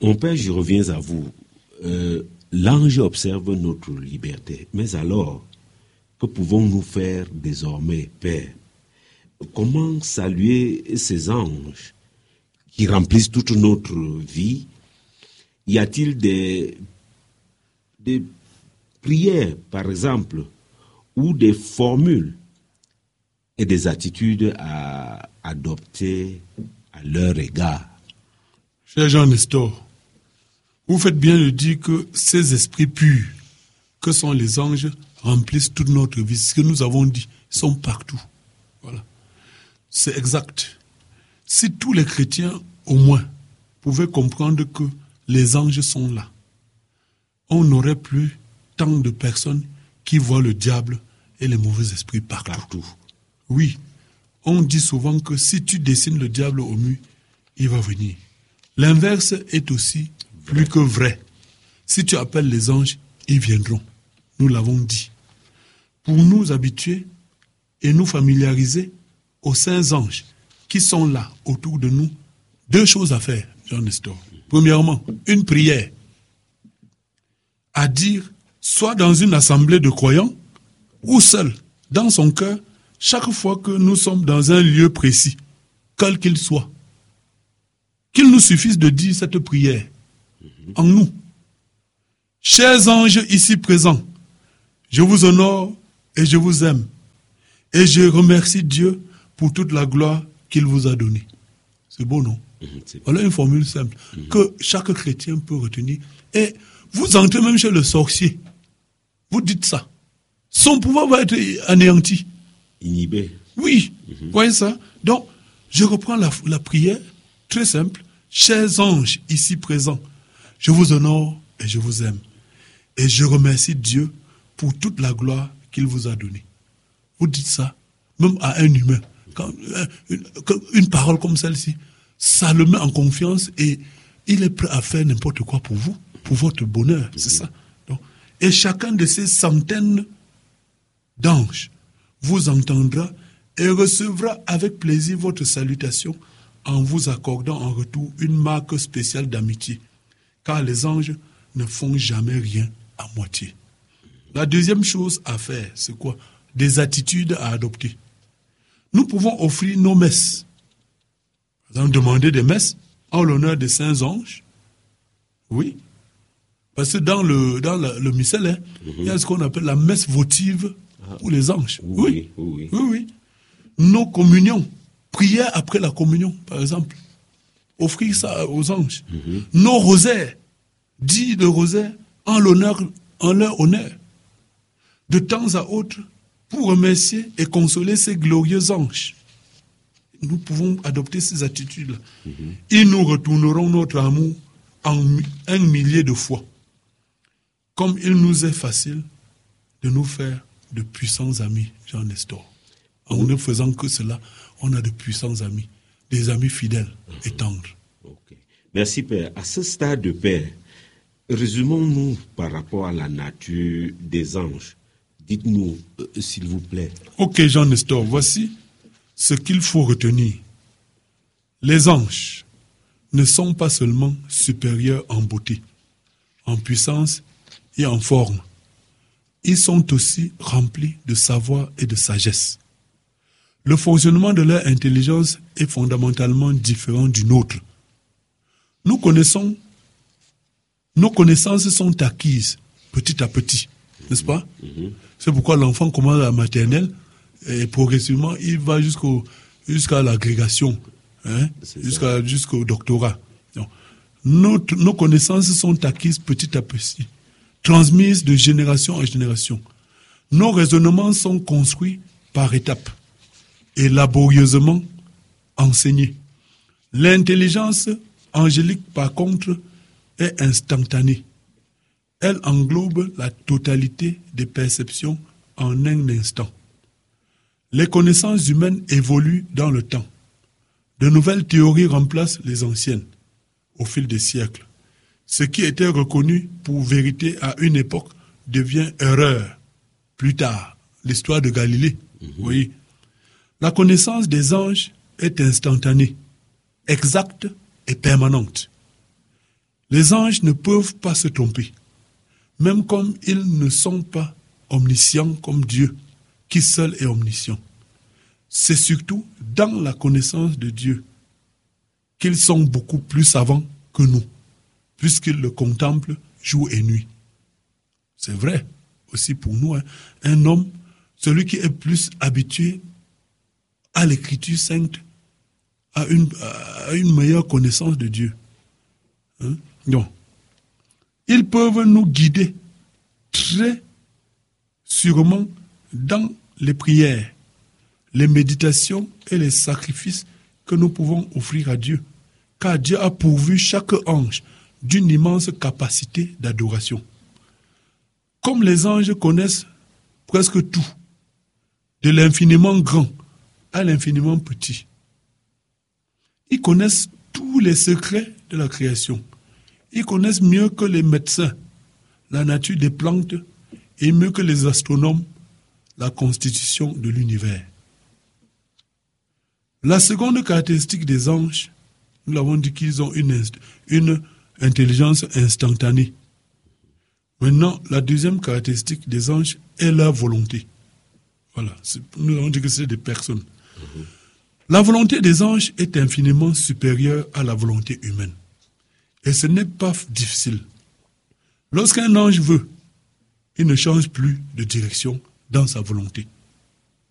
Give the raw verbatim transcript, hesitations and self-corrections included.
mon père, je reviens à vous. Euh, l'ange observe notre liberté. Mais alors, que pouvons-nous faire désormais, Père? Comment saluer ces anges qui remplissent toute notre vie? Y a-t-il des, des prières, par exemple, ou des formules et des attitudes à adopter à leur égard? Cher Jean Nestor, vous faites bien de dire que ces esprits purs, que sont les anges, remplissent toute notre vie. Ce que nous avons dit, ils sont partout. Voilà. C'est exact. Si tous les chrétiens, au moins, pouvaient comprendre que les anges sont là, on n'aurait plus tant de personnes qui voient le diable et les mauvais esprits partout. partout. Oui, on dit souvent que si tu dessines le diable au mur, il va venir. L'inverse est aussi plus que vrai. Si tu appelles les anges, ils viendront. Nous l'avons dit. Pour nous habituer et nous familiariser aux saints anges qui sont là autour de nous, deux choses à faire, Jean Nestor. Premièrement, une prière à dire, soit dans une assemblée de croyants ou seul, dans son cœur, chaque fois que nous sommes dans un lieu précis, quel qu'il soit. Qu'il nous suffise de dire cette prière en nous. Chers anges ici présents, je vous honore et je vous aime. Et je remercie Dieu pour toute la gloire qu'il vous a donnée. C'est beau, non? Mmh, voilà une formule simple mmh. que chaque chrétien peut retenir. Et vous entrez même chez le sorcier. Vous dites ça. Son pouvoir va être anéanti. Inhibé. Oui, mmh. voyez ça? Donc, je reprends la, la prière, très simple. Chers anges ici présents, je vous honore et je vous aime. Et je remercie Dieu pour toute la gloire qu'il vous a donnée. Vous dites ça, même à un humain. Quand, une, une parole comme celle-ci, ça le met en confiance et il est prêt à faire n'importe quoi pour vous, pour votre bonheur, c'est ça. Donc, et chacun de ces centaines d'anges vous entendra et recevra avec plaisir votre salutation en vous accordant en retour une marque spéciale d'amitié. Car les anges ne font jamais rien à moitié. La deuxième chose à faire, c'est quoi? Des attitudes à adopter. Nous pouvons offrir nos messes. Par exemple, demander des messes en l'honneur des saints anges. Oui. Parce que dans le, dans le, le missel, hein, mm-hmm. il y a ce qu'on appelle la messe votive pour les anges. Oui, oui, oui. oui, oui. Nos communions. Prière après la communion, par exemple. Offrir ça aux anges. Mm-hmm. Nos rosaires. Dit le rosaire en l'honneur, en leur honneur. De temps à autre, pour remercier et consoler ces glorieux anges. Nous pouvons adopter ces attitudes-là. Mm-hmm. Ils nous retourneront notre amour en un millier de fois. Comme il nous est facile de nous faire de puissants amis, Jean Nestor. En mm-hmm. ne faisant que cela, on a de puissants amis, des amis fidèles mm-hmm. et tendres. Okay. Merci, Père. À ce stade, Père, résumons-nous par rapport à la nature des anges. Dites-nous, euh, s'il vous plaît. Ok, Jean Nestor, voici ce qu'il faut retenir. Les anges ne sont pas seulement supérieurs en beauté, en puissance et en forme. Ils sont aussi remplis de savoir et de sagesse. Le fonctionnement de leur intelligence est fondamentalement différent du nôtre. Nous connaissons, nos connaissances sont acquises petit à petit, n'est-ce pas? Mm-hmm. C'est pourquoi l'enfant commence à la maternelle et progressivement il va jusqu'au, jusqu'à l'agrégation, hein, jusqu'à, jusqu'au doctorat. Donc, nos, nos connaissances sont acquises petit à petit, transmises de génération en génération. Nos raisonnements sont construits par étapes et laborieusement enseignés. L'intelligence angélique, par contre, est instantanée. Elle englobe la totalité des perceptions en un instant. Les connaissances humaines évoluent dans le temps. De nouvelles théories remplacent les anciennes au fil des siècles. Ce qui était reconnu pour vérité à une époque devient erreur. Plus tard, l'histoire de Galilée. Mm-hmm. Oui. La connaissance des anges est instantanée, exacte et permanente. Les anges ne peuvent pas se tromper, même comme ils ne sont pas omniscients comme Dieu, qui seul est omniscient. C'est surtout dans la connaissance de Dieu qu'ils sont beaucoup plus savants que nous, puisqu'ils le contemplent jour et nuit. C'est vrai aussi pour nous, hein. Un homme, celui qui est plus habitué à l'écriture sainte, a une, a une meilleure connaissance de Dieu. Hein? Donc, ils peuvent nous guider très sûrement dans les prières, les méditations et les sacrifices que nous pouvons offrir à Dieu, car Dieu a pourvu chaque ange d'une immense capacité d'adoration. Comme les anges connaissent presque tout, de l'infiniment grand à l'infiniment petit, ils connaissent tous les secrets de la création. Ils connaissent mieux que les médecins la nature des plantes et mieux que les astronomes la constitution de l'univers. La seconde caractéristique des anges, nous l'avons dit qu'ils ont une, inst- une intelligence instantanée. Maintenant, la deuxième caractéristique des anges est leur volonté. Voilà, c'est, nous avons dit que c'est des personnes. Mmh. La volonté des anges est infiniment supérieure à la volonté humaine. Et ce n'est pas difficile. Lorsqu'un ange veut, il ne change plus de direction dans sa volonté.